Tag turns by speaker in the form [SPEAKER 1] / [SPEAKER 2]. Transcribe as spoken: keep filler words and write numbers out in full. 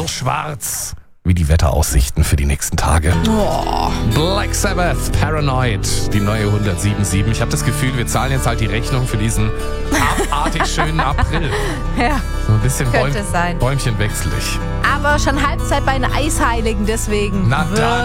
[SPEAKER 1] so schwarz wie die Wetteraussichten für die nächsten Tage.
[SPEAKER 2] Oh.
[SPEAKER 1] Black Sabbath, Paranoid, die neue hundertsieben Komma sieben. Ich habe das Gefühl, wir zahlen jetzt halt die Rechnung für diesen abartig schönen April.
[SPEAKER 2] Ja,
[SPEAKER 1] So ein bisschen
[SPEAKER 2] könnte
[SPEAKER 1] Bäum-
[SPEAKER 2] sein.
[SPEAKER 1] Bäumchenwechselig.
[SPEAKER 2] Aber schon Halbzeit bei den Eisheiligen, deswegen.
[SPEAKER 1] Na dann.